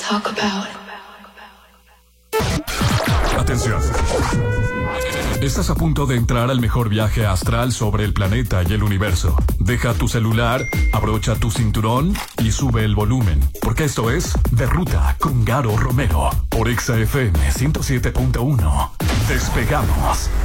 Atención. Estás a punto de entrar al mejor viaje astral sobre el planeta y el universo. Deja tu celular, abrocha tu cinturón y sube el volumen, porque esto es De Ruta con Garo Romero por Exa FM 107.1. Despegamos.